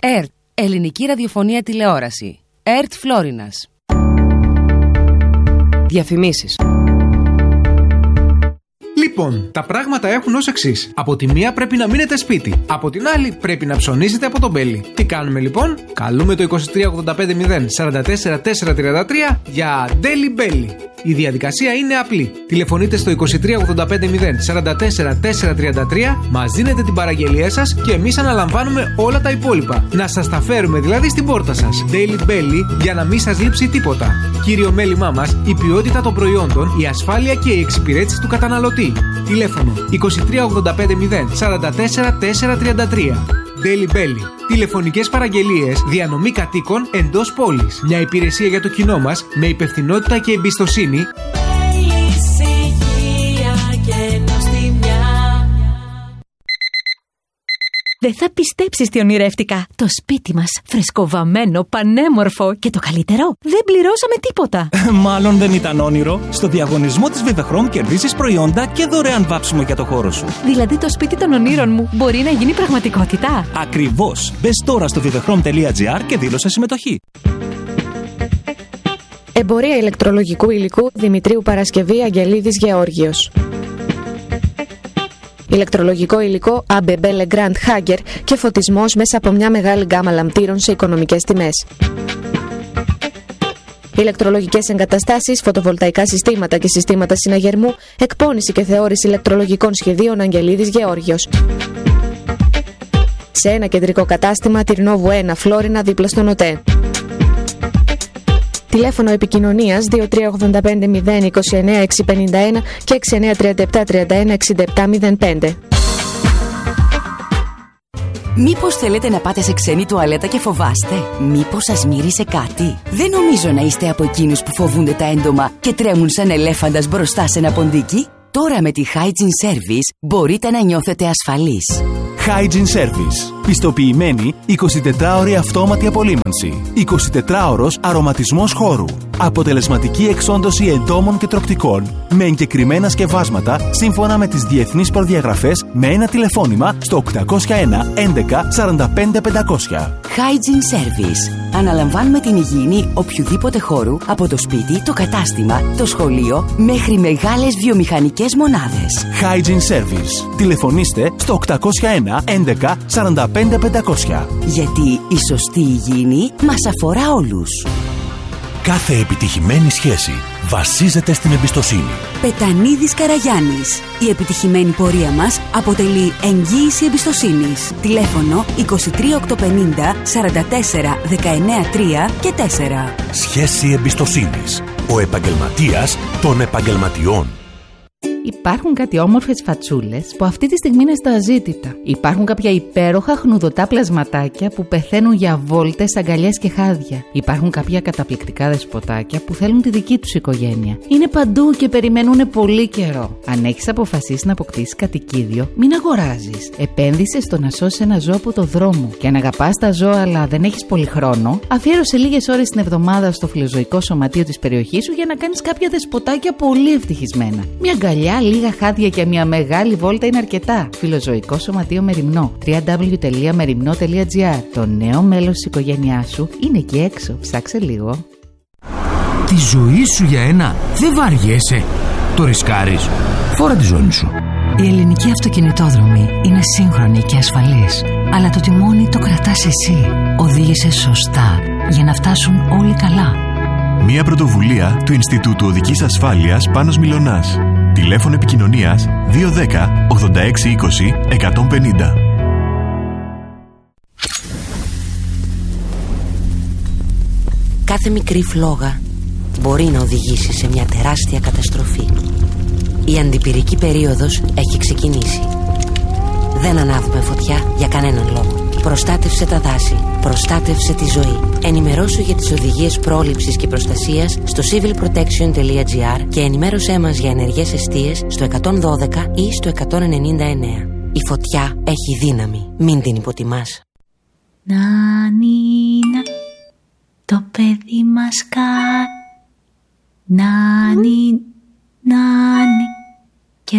ΕΡΤ, Ελληνική Ραδιοφωνία Τηλεόραση. ΕΡΤ Φλόρινας. Διαφημίσεις. Λοιπόν, τα πράγματα έχουν ως εξής. Από τη μία πρέπει να μείνετε σπίτι. Από την άλλη πρέπει να ψωνίσετε από τον Μπέλι. Τι κάνουμε λοιπόν? Καλούμε το 23850 44433 για Daily Belly. Η διαδικασία είναι απλή. Τηλεφωνείτε στο 23850 44433, μας δίνετε την παραγγελία σας και εμείς αναλαμβάνουμε όλα τα υπόλοιπα. Να σας τα φέρουμε δηλαδή στην πόρτα σας. Daily Belly, για να μην σας λείψει τίποτα. Κύριο μέλημά μας, η ποιότητα των προϊόντων, η ασφάλεια και η εξυπηρέτηση του καταναλωτή. Τηλέφωνο 23850 44433. Daily Belly. Τηλεφωνικές παραγγελίες, διανομή κατοίκων εντός πόλης. Μια υπηρεσία για το κοινό μας με υπευθυνότητα και εμπιστοσύνη. Δεν θα πιστέψεις τι ονειρεύτηκα. Το σπίτι μας, φρεσκοβαμμένο, πανέμορφο και το καλύτερο, δεν πληρώσαμε τίποτα. Μάλλον δεν ήταν όνειρο. Στο διαγωνισμό της Vivechrome κερδίσεις προϊόντα και δωρεάν βάψιμο για το χώρο σου. Δηλαδή το σπίτι των ονείρων μου μπορεί να γίνει πραγματικότητα. Ακριβώς. Μπες τώρα στο vivechrome.gr και δήλωσε συμμετοχή. Εμπορία ηλεκτρολογικού υλικού Δημητρίου Παρασκευή Αγγελίδης Γεώργιος. Ηλεκτρολογικό υλικό ABB Legrand Hager και φωτισμός μέσα από μια μεγάλη γκάμα λαμπτήρων σε οικονομικές τιμές. Ηλεκτρολογικές εγκαταστάσεις, φωτοβολταϊκά συστήματα και συστήματα συναγερμού, εκπώνηση και θεώρηση ηλεκτρολογικών σχεδίων Αγγελίδης Γεώργιος. Σε ένα κεντρικό κατάστημα, Τυρνόβου 1, Φλόρινα, δίπλα στον ΟΤΕ. Τηλέφωνο επικοινωνίας 2385 029 651 και 6937 31 6705. Μήπως θέλετε να πάτε σε ξένη τουαλέτα και φοβάστε? Μήπως σας μύρισε κάτι? Δεν νομίζω να είστε από εκείνους που φοβούνται τα έντομα και τρέμουν σαν ελέφαντας μπροστά σε ένα ποντίκι. Τώρα με τη Hygiene Service μπορείτε να νιώθετε ασφαλείς. Hygiene Service. Πιστοποιημένη 24ωρη αυτόματη απολύμανση. 24ωρος αρωματισμός χώρου. Αποτελεσματική εξόντωση εντόμων και τροκτικών με εγκεκριμένα σκευάσματα σύμφωνα με τις διεθνείς προδιαγραφές με ένα τηλεφώνημα στο 801 11 45 500. Hygiene Service. Αναλαμβάνουμε την υγιεινή οποιοδήποτε χώρου, από το σπίτι, το κατάστημα, το σχολείο μέχρι μεγάλες βιομηχανικές μονάδες. Hygiene Service. Τηλεφωνήστε στο 801 11 45 500. Γιατί η σωστή υγιεινή μας αφορά όλους. Κάθε επιτυχημένη σχέση βασίζεται στην εμπιστοσύνη. Πετανίδης Καραγιάννης. Η επιτυχημένη πορεία μας αποτελεί εγγύηση εμπιστοσύνης. Τηλέφωνο 23850 44 19 3 και 4. Σχέση εμπιστοσύνης. Ο επαγγελματίας των επαγγελματιών. Υπάρχουν κάτι όμορφες φατσούλες που αυτή τη στιγμή είναι στα αζήτητα. Υπάρχουν κάποια υπέροχα χνουδωτά πλασματάκια που πεθαίνουν για βόλτες, αγκαλιές και χάδια. Υπάρχουν κάποια καταπληκτικά δεσποτάκια που θέλουν τη δική τους οικογένεια. Είναι παντού και περιμένουν πολύ καιρό. Αν έχεις αποφασίσει να αποκτήσεις κατοικίδιο, μην αγοράζεις. Επένδυσε στο να σώσεις ένα ζώο από το δρόμο. Και αν αγαπάς τα ζώα αλλά δεν έχεις πολύ χρόνο, αφιέρωσε λίγες ώρες την εβδομάδα στο φιλοζωικό σωματείο της περιοχής σου για να κάνεις κάποια δεσποτάκια πολύ ευτυχισμένα. Μια αγκαλιά, λίγα χάδια και μια μεγάλη βόλτα είναι αρκετά. Φιλοζωικό σωματείο Μεριμνό. www.merimno.gr. Το νέο μέλος της οικογένειάς σου είναι εκεί έξω. Ψάξε λίγο. Τη ζωή σου για ένα δεν βαριέσαι? Το ρισκάρεις? Φόρα τη ζώνη σου. Η ελληνική αυτοκινητόδρομη είναι σύγχρονη και ασφαλής. Αλλά το τιμόνι το κρατάς εσύ. Οδήγησε σωστά για να φτάσουν όλοι καλά. Μια πρωτοβουλία του Ινστιτούτου Οδικής Ασφάλειας Πάνος Μιλωνάς. Τηλέφωνο επικοινωνίας 210 86 20 150. Κάθε μικρή φλόγα μπορεί να οδηγήσει σε μια τεράστια καταστροφή. Η αντιπυρική περίοδος έχει ξεκινήσει. Δεν ανάβουμε φωτιά για κανέναν λόγο. Προστάτευσε τα δάση. Προστάτευσε τη ζωή. Ενημερώσου για τις οδηγίες πρόληψης και προστασίας στο civilprotection.gr και ενημέρωσέ μας για ενεργές εστίες στο 112 ή στο 199. Η φωτιά έχει δύναμη. Μην την υποτιμάς. Νάνινα, το παιδί μας Νάνι, νάνι και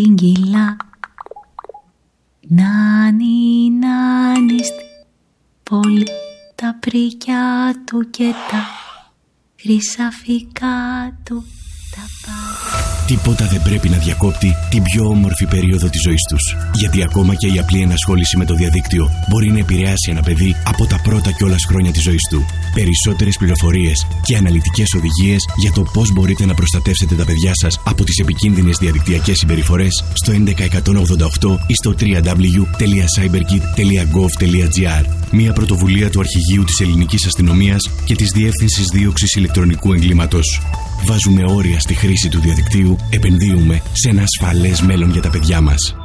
παρήγγυλα. Νάνι, νάνι, πόλη, τα πρικιά του και τα χρυσαφικά του τα πάρει. Τίποτα δεν πρέπει να διακόπτει την πιο όμορφη περίοδο της ζωής τους. Γιατί ακόμα και η απλή ενασχόληση με το διαδίκτυο μπορεί να επηρεάσει ένα παιδί από τα πρώτα κιόλας χρόνια της ζωής του. Περισσότερες πληροφορίες και αναλυτικές οδηγίες για το πώς μπορείτε να προστατεύσετε τα παιδιά σας από τις επικίνδυνες διαδικτυακές συμπεριφορές στο 11188 ή στο www.cyberkit.gov.gr. Μια πρωτοβουλία του Αρχηγείου της Ελληνικής Αστυνομίας και της Διεύθυνσης Δίωξης Ηλεκτρονικού Εγκλήματος. Βάζουμε όρια στη χρήση του διαδικτύου, επενδύουμε σε ένα ασφαλές μέλλον για τα παιδιά μας.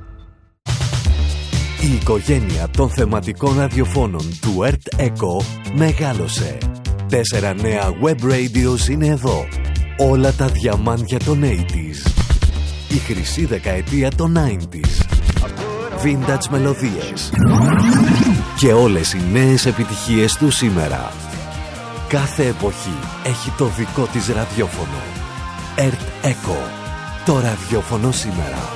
Η οικογένεια των θεματικών ραδιοφώνων του Earth Echo μεγάλωσε. 4 νέα web radios είναι εδώ. Όλα τα διαμάντια των 80s. Η χρυσή δεκαετία των 90s. Vintage μελωδίες. Και όλες οι νέες επιτυχίες του σήμερα. Κάθε εποχή έχει το δικό της ραδιόφωνο. Earth Echo. Το ραδιόφωνο σήμερα.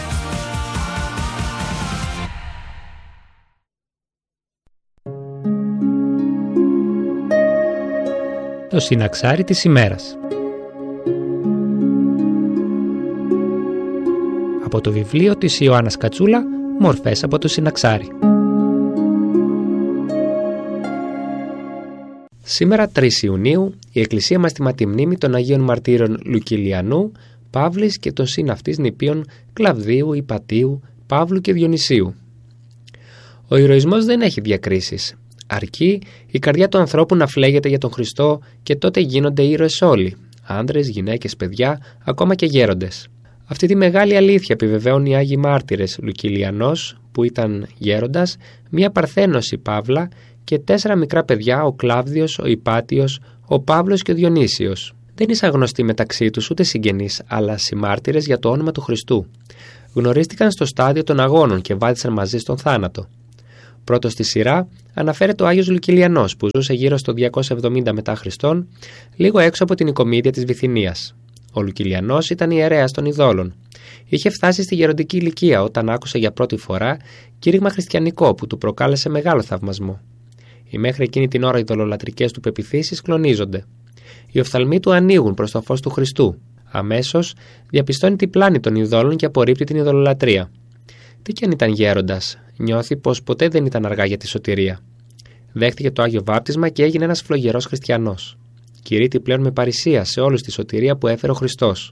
Το συναξάρι της ημέρας. Από το βιβλίο της Ιωάννας Κατσούλα, Μορφές από το συναξάρι. Σήμερα 3 Ιουνίου η Εκκλησία μας τιμά τη μνήμη των Αγίων Μαρτύρων Λουκυλιανού, Παύλης και των συναυτής νηπίων Κλαβδίου, Ιπατίου, Παύλου και Διονυσίου. Ο ηρωισμός δεν έχει διακρίσεις. Αρκεί η καρδιά του ανθρώπου να φλέγεται για τον Χριστό και τότε γίνονται ήρωες όλοι, άνδρες, γυναίκες, παιδιά, ακόμα και γέροντες. Αυτή τη μεγάλη αλήθεια επιβεβαίουν οι Άγιοι Μάρτυρες Λουκυλιανός, που ήταν γέροντας, μία Παρθένος η Παύλα και 4 μικρά παιδιά, ο Κλάβδιος, ο Ιπάτιος, ο Παύλος και ο Διονύσιος. Δεν ήσαν γνωστοί μεταξύ τους ούτε συγγενείς, αλλά συμμάρτυρες για το όνομα του Χριστού. Γνωρίστηκαν στο στάδιο των αγώνων και βάδισαν μαζί στον θάνατο. Πρώτος στη σειρά αναφέρεται ο Άγιος Λουκυλιανός, που ζούσε γύρω στο 270 μετά Χριστόν, λίγο έξω από την Οικομίδια της Βυθινίας. Ο Λουκυλιανός ήταν ιερέας των ειδόλων. Είχε φτάσει στη γεροντική ηλικία όταν άκουσε για πρώτη φορά κήρυγμα χριστιανικό που του προκάλεσε μεγάλο θαυμασμό. Οι μέχρι εκείνη την ώρα ειδωλολατρικές του πεποιθήσεις κλονίζονται. Οι οφθαλμοί του ανοίγουν προς το φως του Χριστού. Αμέσως διαπιστώνει την πλάνη των ειδόλων και απορρίπτει την ειδωλολατρία. Τι κι αν ήταν γέροντας, νιώθει πως ποτέ δεν ήταν αργά για τη σωτηρία. Δέχτηκε το Άγιο Βάπτισμα και έγινε ένας φλογερός χριστιανός. Κηρύττει πλέον με παρησία σε όλους τη σωτηρία που έφερε ο Χριστός.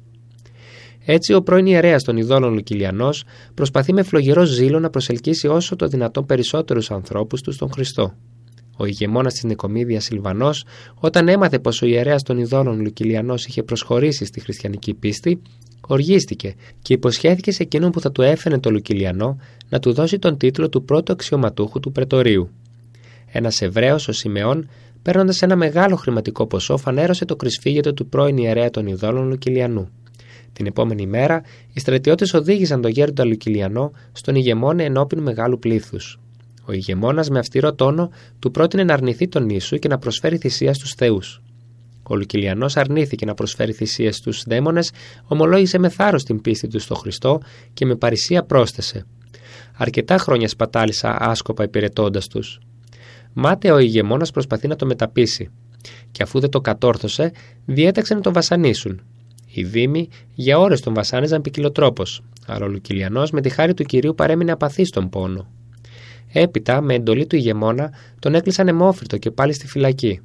Έτσι, ο πρώην ιερέας των ειδόλων Λουκυλιανός προσπαθεί με φλογερό ζήλο να προσελκύσει όσο το δυνατόν περισσότερους ανθρώπους του στον Χριστό. Ο ηγεμόνας της Νικομίδειας Σιλβανός, όταν έμαθε πως ο ιερέας των ειδόλων Λουκυλιανός είχε προσχωρήσει στη χριστιανική πίστη, οργίστηκε και υποσχέθηκε σε εκείνον που θα του έφερε το Λουκυλιανό να του δώσει τον τίτλο του πρώτου αξιωματούχου του πρετορείου. Ένας Εβραίος, ο Σιμεών, παίρνοντας ένα μεγάλο χρηματικό ποσό, φανέρωσε το κρυσφύγετο του πρώην ιερέα των ειδόλων Λουκυλιανού. Την επόμενη μέρα, οι στρατιώτες οδήγησαν τον γέροντα Λουκυλιανό στον ηγεμόνα ενώπιν μεγάλου πλήθους. Ο ηγεμόνας με αυστηρό τόνο του πρότεινε να αρνηθεί τον Ιησού και να προσφέρει θυσία στους θεούς. Ο Λουκυλιανός αρνήθηκε να προσφέρει θυσία στους δαίμονες, ομολόγησε με θάρρος την πίστη του στο Χριστό και με παρησία πρόσθεσε: «Αρκετά χρόνια σπατάλησα άσκοπα υπηρετώντας τους». Μάταια ο ηγεμόνας προσπαθεί να το μεταπείσει, και αφού δεν το κατόρθωσε, διέταξε να τον βασανίσουν. Οι δήμοι για ώρες τον βασάνιζαν ποικιλοτρόπως, αλλά ο Λουκυλιανός με τη χάρη του Κυρίου παρέμεινε απαθής στον πόνο. Έπειτα, με εντολή του ηγεμόνα, τον έκλεισαν αιμόφυρτο και πάλι στη φυλακή.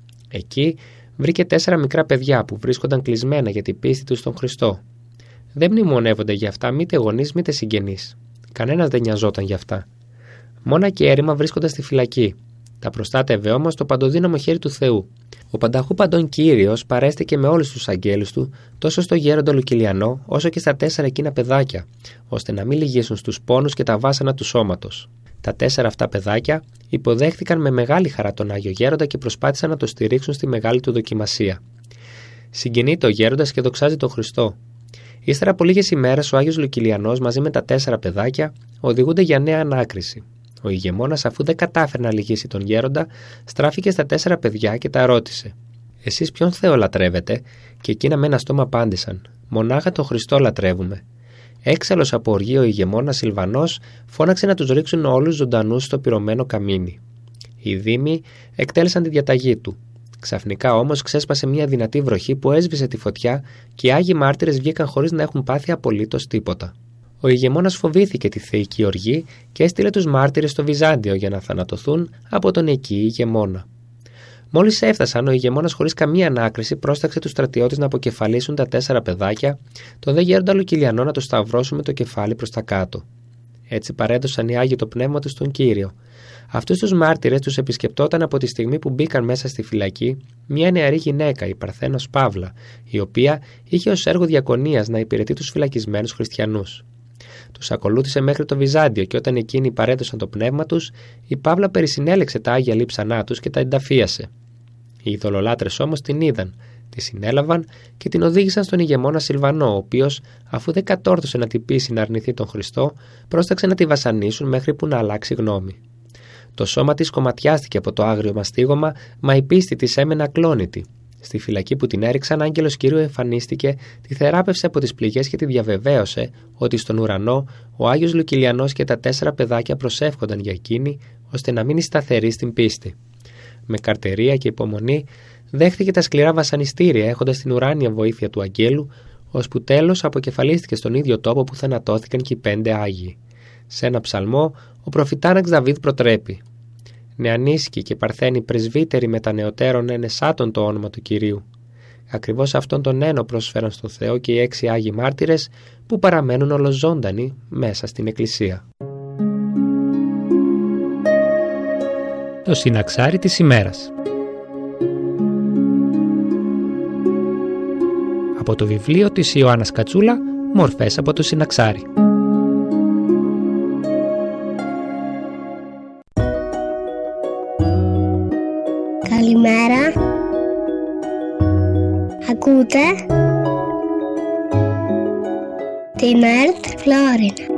Εκεί βρήκε 4 μικρά παιδιά που βρίσκονταν κλεισμένα για την πίστη τους στον Χριστό. Δεν μνημονεύονται για αυτά μήτε γονείς μήτε συγγενείς. Κανένας δεν νοιαζόταν για αυτά. Μόνα και έρημα βρίσκονταν στη φυλακή. Τα προστάτευε όμως το παντοδύναμο χέρι του Θεού. Ο πανταχού παντών Κύριος παρέστηκε με όλους τους αγγέλους του, τόσο στο γέροντα Λουκυλιανό, όσο και στα 4 εκείνα παιδάκια, ώστε να μην λυγίσουν στους πόνους και τα βάσανα του σώματος. Τα 4 αυτά παιδάκια υποδέχθηκαν με μεγάλη χαρά τον Άγιο Γέροντα και προσπάθησαν να το στηρίξουν στη μεγάλη του δοκιμασία. Συγκινείται ο Γέροντας και δοξάζει τον Χριστό. Ύστερα από λίγες ημέρες, ο Άγιος Λουκυλιανός μαζί με τα 4 παιδάκια οδηγούνται για νέα ανάκριση. Ο ηγεμόνας, αφού δεν κατάφερε να λυγίσει τον Γέροντα, στράφηκε στα 4 παιδιά και τα ρώτησε: «Εσείς ποιον Θεό λατρεύετε?» Και εκείνα με ένα στόμα απάντησαν: «Μονάχα τον Χριστό λατρεύουμε». Έξαλλος από οργή, ο ηγεμόνας Σιλβανός φώναξε να τους ρίξουν όλους ζωντανούς στο πυρωμένο καμίνι. Οι δήμοι εκτέλεσαν τη διαταγή του. Ξαφνικά όμως ξέσπασε μια δυνατή βροχή που έσβησε τη φωτιά και οι Άγιοι Μάρτυρες βγήκαν χωρίς να έχουν πάθει απολύτως τίποτα. Ο ηγεμόνας φοβήθηκε τη θεϊκή οργή και έστειλε τους μάρτυρες στο Βυζάντιο για να θανατωθούν από τον εκεί ηγεμόνα. Μόλις έφτασαν, ο ηγεμόνας χωρίς καμία ανάκριση πρόσταξε τους στρατιώτες να αποκεφαλίσουν τα 4 παιδάκια, τον δε γέροντα Λουκυλιανό να το σταυρώσουν με το κεφάλι προς τα κάτω. Έτσι παρέδωσαν οι Άγιοι το πνεύμα τους στον Κύριο. Αυτούς τους μάρτυρες τους επισκεπτόταν από τη στιγμή που μπήκαν μέσα στη φυλακή μια νεαρή γυναίκα, η Παρθένος Παύλα, η οποία είχε ως έργο διακονίας να υπηρετεί τους φυλακισμένους χριστιανούς. Τους ακολούθησε μέχρι το Βυζάντιο και όταν εκείνοι παρέδωσαν το πνεύμα τους, η Παύλα περισυνέλεξε τα άγια λείψανά τους και τα ενταφίασε. Οι ειδωλολάτρες όμως την είδαν, τη συνέλαβαν και την οδήγησαν στον ηγεμόνα Σιλβανό, ο οποίος, αφού δεν κατόρθωσε να την πείσει να αρνηθεί τον Χριστό, πρόσταξε να τη βασανίσουν μέχρι που να αλλάξει γνώμη. Το σώμα της κομματιάστηκε από το άγριο μαστίγωμα, μα η πίστη της έμενε ακλόνητη. Στη φυλακή που την έριξαν, άγγελος Κυρίου εμφανίστηκε, τη θεράπευσε από τις πληγές και τη διαβεβαίωσε ότι στον ουρανό ο Άγιος Λουκυλιανός και τα 4 παιδάκια προσεύχονταν για εκείνη, ώστε να μείνει σταθερή στην πίστη. Με καρτερία και υπομονή δέχτηκε τα σκληρά βασανιστήρια, έχοντας την ουράνια βοήθεια του αγγέλου, ώσπου τέλος αποκεφαλίστηκε στον ίδιο τόπο που θανατώθηκαν και οι 5 Άγιοι. Σε ένα ψαλμό, ο προφητάναξ Δαβίδ προτρέπει: «Νεανίσκοι και παρθένοι πρεσβύτεροι με τα νεωτέρων ενεσάτων το όνομα του Κυρίου». Ακριβώς αυτόν τον ένο προσφέραν στο Θεό και οι 6 Άγιοι Μάρτυρες που παραμένουν ολοζώντανοι μέσα στην Εκκλησία. Το συναξάρι της ημέρας. Από το βιβλίο της Ιωάννας Κατσούλα, μορφές από το συναξάρι. Καλημέρα. Ακούτε την ΕΡΤ Φλόρινα.